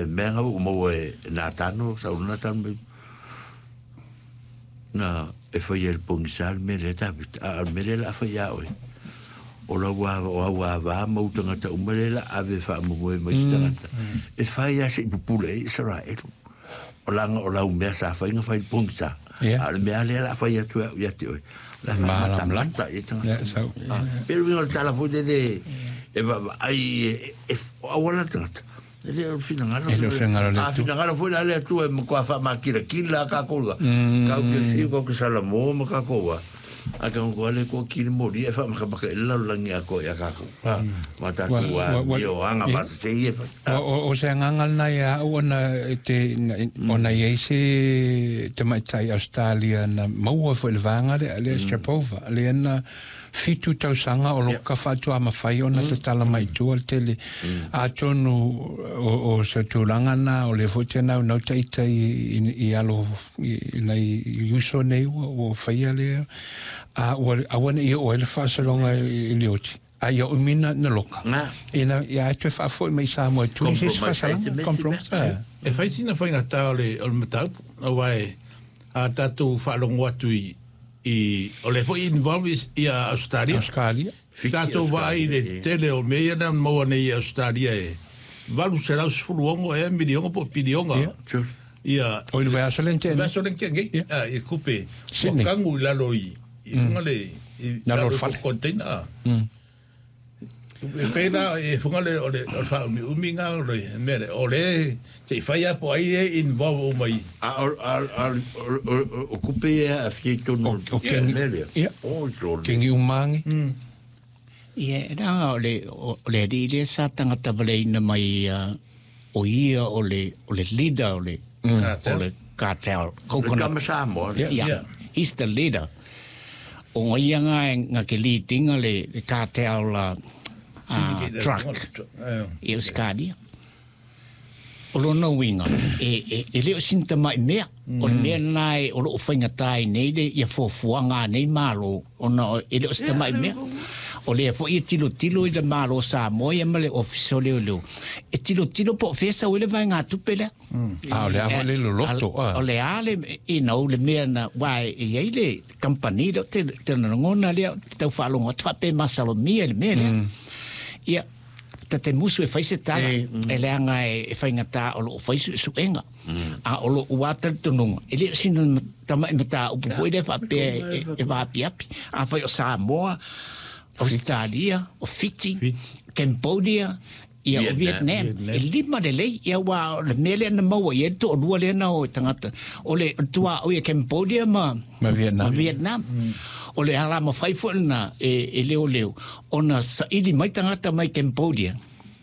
menga mo na tano sa una tan na e foi el pongisal me le tabit a me le la foi oi o la wa mo tanga ta umele la ave fa mo mai stanta e fai a se pupule Israel o la umea sa fa inga fa il pongisa al me ale la fa ya tu ya te oi la fa mata e tanga pero vinga tala foi de e ai e awala tanga ele o finangalo foi ale tu e mo fa makira kila ka ko ka ke fico que salamo mo ka ko aka ngole ko kile mori e fa maka ela langi ako ya ka mata tua yo anga pas se o se ngangal na ya ona te ona yese te mai tai Australia na mo fo le vanga le Strapova le na fitu tau sanga o lo ka fatu ama fai ona te tala mai tu al tele a tonu o se tulanga na o le fote na no taita i alo na yuso nei o fai ale a wana i o ele whasalonga i leoti. A ia umina na loka. Ina ia te whafoi mai sa mua tu. Kompromisa. E whaisina whainga tau le matau. A wai a tatu whalongo atu i o le fo involved i a Australia. Tatu wai le tele o mea na maua nei Australia e. Walu se lau sfuluongo e miliongo po pilionga. Ia. O ile vasolente. Vasolente ngai. I kupe. Kangu lalo i fungale na fale container pena e fungale ole fa uminga ole ole se faya po ai involve mai o coupe a fito no kengi umangi na ole ile sa tanga tabale na mai o ia ole leader ole cartel he's the leader. O ia nga ke litinga le cartel truck e Euskadia o lo no winga e leo sinta mai mea o mea nai o lo whainga tai nei le ia fofuanga nei malo o na e leo sinta mai mea o le fo i tilo i le malo sa mo ia male office leo e tilo po fesa o le vai nga tupele o le avo le loto o le ale i no le mea na wai e ile company do te ngona le te falongo twa pe masalo mia le mea ia te musu e faise tala e le anga e whaingata o lo faise suenga a o lo water tununga e le sinta tama e mata upu foi le whape e wapi api a whai o Samoa Australia o Fiji Cambodia ia o Vietnam e lima de lei ia wa le mele na maua ia to lua le na o tangata o le tua o ia Cambodia ma Vietnam o le ala ma fai fo na e leo ona sa idi mai tangata mai Cambodia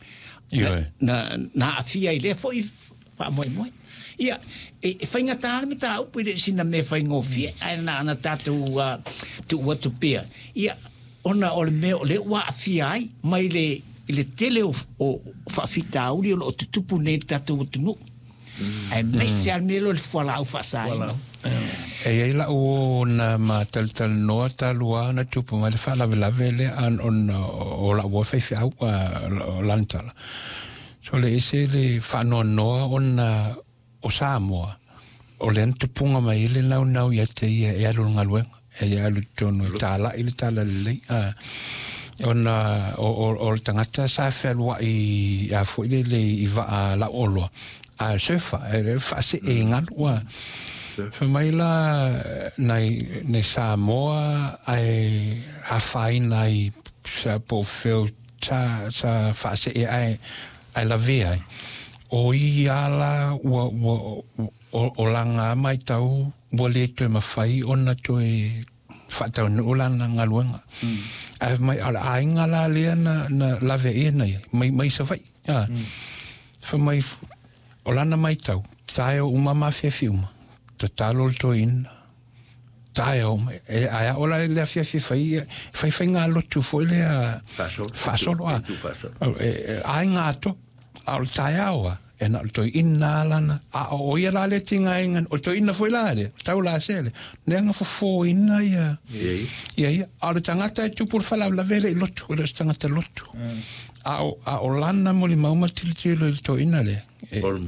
na afia ile foi fa moi ia e fainga tala me ta upu ile sina me fainga ofia na tatu tu pia ia ona o le me o le wa afia ai mai le tele o fa fita uri o tupu nei tatu tunu ai mesi al melo le fola o fa sai e la o na matal no talua na tupu ma le fa la vele an on o la wo fa au lantala so le ese le fa no on o Samoa o le tupunga mai le nau ia te e alu ngalwe e alu tonu tala ile tala le ona o tangata sa felwa i a fo ile le i va la olo a sefa e fa se ngalwa fa mai la nei Samoa ai a fai nei sa po fel sa fa se ai la via o i ala o langa mai tau wale to ma fai ona to e fatau no langa ngaluanga ai mai ala ainga la le na la ve nei mai sa fai fa mai o lana mai tau tae o mama fe filma totalo to in tae o ai ola le fia fai ngalo tu foi le fasolo ainga to al taeaua e na to ina lana a o ia la le tinga inga o to ina foi la le tau la sele nenga fo ina ia al tangata tu por fala la vele lotu o tangata lotu a o lana mo li mauma til to ina le